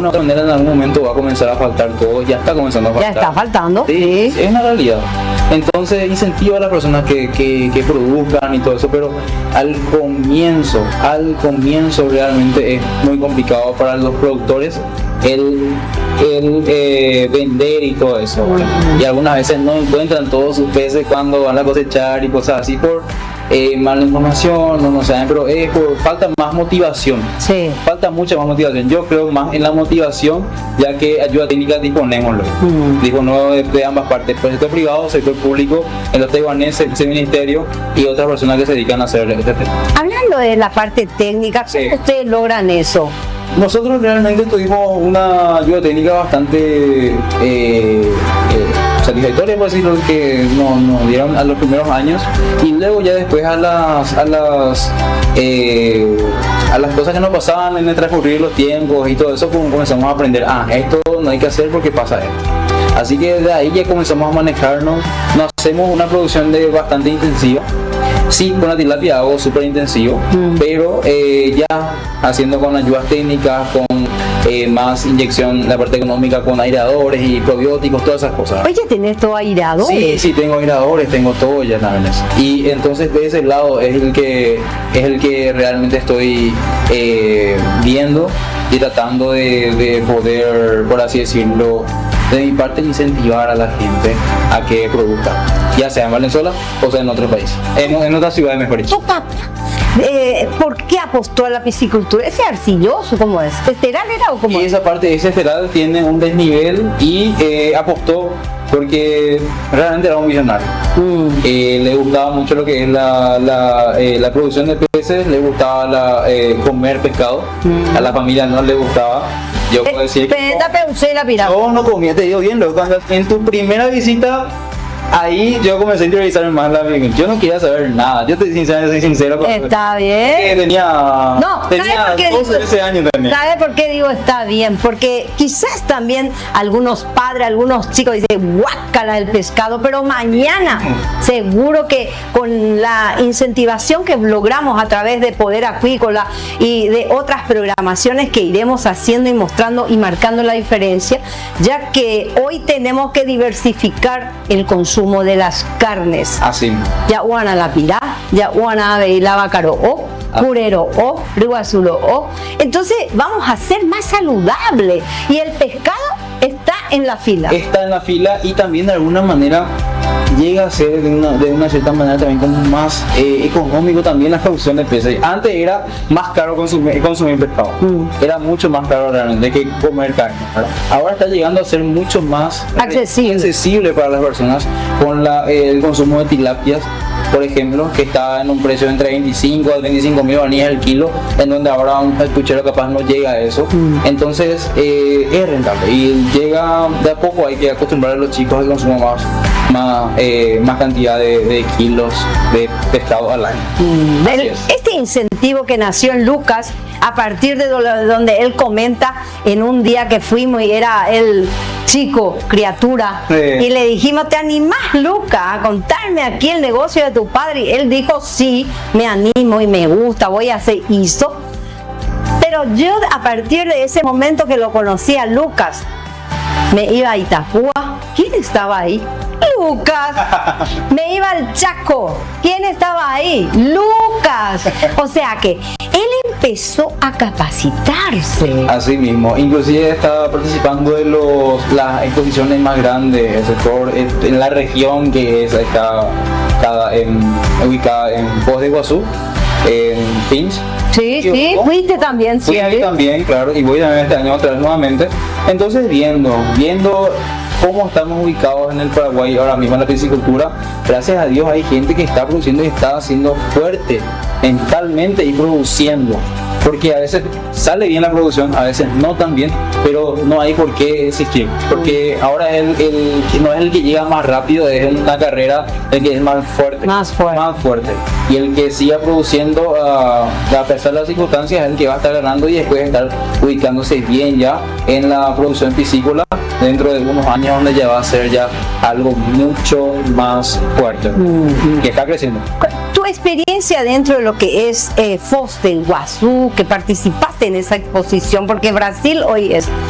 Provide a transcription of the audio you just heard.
una otra manera en algún momento va a comenzar a faltar todo, ya está comenzando a Ya faltar. está faltando. Sí, es una realidad. Entonces incentiva a las personas que produzcan y todo eso, pero al comienzo realmente es muy complicado para los productores el vender y todo eso, ¿verdad? Y algunas veces no encuentran todos sus peces cuando van a cosechar y cosas así por mala información, no saben, pero es por falta más motivación. Sí. Falta mucha más motivación. Yo creo más en la motivación, ya que ayuda técnica disponemos. Disponemos de ambas partes, el sector privado, sector público, en los taiwaneses, ese ministerio y otras personas que se dedican a hacer este tema. Hablando de la parte técnica, ¿cómo Sí. ustedes logran eso? Nosotros realmente tuvimos una ayuda técnica bastante satisfactoria, por decirlo, que nos dieron a los primeros años, y luego ya después a las cosas que nos pasaban en el transcurrir los tiempos y todo eso, comenzamos a aprender, esto no hay que hacer porque pasa esto. Así que de ahí ya comenzamos a manejarnos, nos hacemos una producción bastante intensiva. Sí, con la tilapia hago súper intensivo, pero ya haciendo con ayudas técnicas, con más inyección, la parte económica con aireadores y probióticos, todas esas cosas. Oye, ¿tenés todo aireado? Sí, tengo aireadores, tengo todo ya también eso. Y entonces de ese lado es el que realmente estoy viendo y tratando de poder, por así decirlo, de mi parte incentivar a la gente a que produzca, ya sea en Valenzuela o sea en otro país, en otras ciudades mejor dicho. Tu papá, ¿por qué apostó a la piscicultura? ¿Ese arcilloso cómo es? ¿Esteral era o cómo Y es? esa parte, ese estelar tiene un desnivel y apostó porque realmente era un visionario. Le gustaba mucho lo que es la producción de peces, le gustaba comer pescado, a la familia no le gustaba. Yo puedo decir que yo no comía, te digo bien, cuando en tu primera visita ahí yo comencé a interiorizarme más la vida. Yo no quería saber nada, yo soy sincero. Está bien. Que tenía 12, 13 años también. ¿Sabe por qué digo está bien? Porque quizás también algunos padres, algunos chicos dicen guácala el pescado, pero mañana seguro que con la incentivación que logramos a través de Poder Acuícola y de otras programaciones que iremos haciendo y mostrando y marcando la diferencia, ya que hoy tenemos que diversificar el consumo de las carnes. Así. Ya uana la pirá, ya uana de la bacaro o curero o riguazulo o. Entonces vamos a ser más saludable y el pescado está en la fila. Está en la fila y también de alguna manera llega a ser de una cierta manera también como más económico también la producción de peces. Antes era más caro consumir pescado, era mucho más caro realmente que comer carne, ¿verdad? Ahora está llegando a ser mucho más accesible para las personas con el consumo de tilapias, por ejemplo, que está en un precio entre 25 a 25 mil guaraníes el kilo, en donde ahora un puchero capaz no llega a eso. Entonces es rentable y llega de a poco. Hay que acostumbrar a los chicos al consumo más cantidad de kilos de pescado al año. Este incentivo que nació en Lucas a partir de donde él comenta en un día que fuimos y era el chico, criatura, y le dijimos, ¿te animás, Lucas, a contarme aquí el negocio de tu padre? Y él dijo, sí, me animo y me gusta, voy a hacer eso. Pero yo a partir de ese momento que lo conocí a Lucas, me iba a Itapúa. ¿Quién estaba ahí? Lucas. Me iba al Chaco. ¿Quién estaba ahí? Lucas. O sea que él empezó a capacitarse. Así mismo, inclusive estaba participando de las exposiciones más grandes del sector en la región que está ubicada en Foz de Iguazú, en Finch. Sí, fuiste también. Fui también, claro, y voy también este año otra vez nuevamente. Entonces viendo cómo estamos ubicados en el Paraguay ahora mismo en la piscicultura, gracias a Dios hay gente que está produciendo y está haciendo fuerte mentalmente y produciendo. Porque a veces sale bien la producción, a veces no tan bien, pero no hay por qué existir. Porque ahora no es el que llega más rápido, es una carrera el que es más fuerte. Y el que siga produciendo a pesar de las circunstancias es el que va a estar ganando y después estar ubicándose bien ya en la producción piscícola dentro de unos años, donde ya va a ser ya algo mucho más fuerte, que está creciendo. Tu experiencia dentro de lo que es Foz del Iguazú, que participaste en esa exposición, porque Brasil hoy es